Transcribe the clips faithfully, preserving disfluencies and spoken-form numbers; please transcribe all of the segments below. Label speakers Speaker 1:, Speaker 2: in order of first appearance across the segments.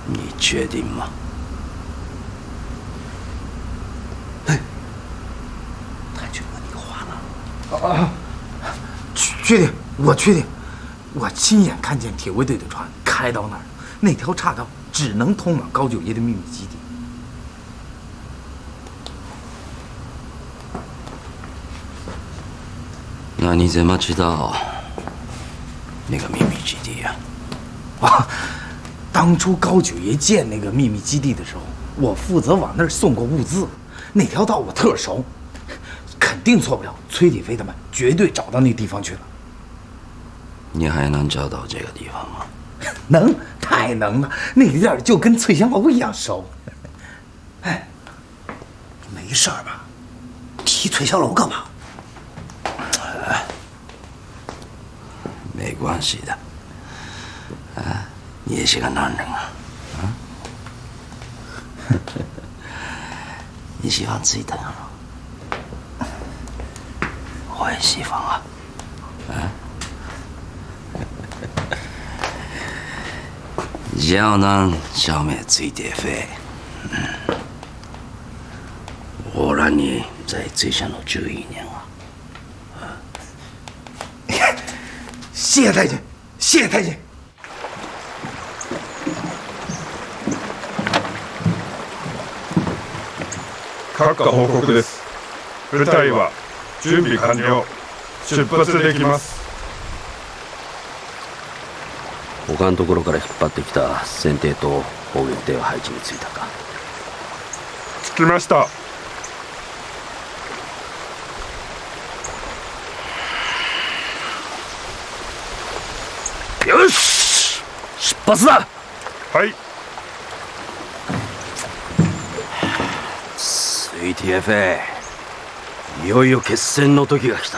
Speaker 1: 你确定吗？
Speaker 2: 哎，太确定你话了。
Speaker 3: 啊，确定，我确定，我亲眼看见铁卫队的船开到那儿，那条岔道只能通往高九爷的秘密基地。
Speaker 1: 那你怎么知道那个秘密基地呀？
Speaker 3: 啊，当初高九爷建那个秘密基地的时候，我负责往那儿送过物资，那条道我特熟，肯定错不了。崔铁飞他们绝对找到那地方去了。
Speaker 1: 你还能找到这个地方吗？
Speaker 3: 能，太能了，那个地儿就跟翠香楼一样熟。
Speaker 2: 哎，没事儿吧？提翠香楼干嘛？
Speaker 1: 没关系的，啊，你也是个男人啊，啊，你喜欢吃的吗？我也喜欢啊，啊，要能消灭崔铁飞，嗯，我让你在翠香楼住一年啊。
Speaker 3: 谢谢太监，谢谢太监。
Speaker 4: 閣下報告です。部隊は準備完了。出発できます。
Speaker 1: 他のところから引っ張ってきた戦艇と砲撃艇は配置についたか？
Speaker 4: 着きました。
Speaker 1: よし、出発だ。
Speaker 4: はい。
Speaker 1: 崔铁飛、いよいよ決戦の時が来た。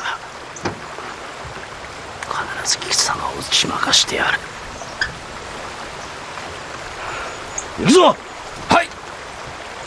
Speaker 1: 必ず貴様を打ち負かしてやる。行くぞ。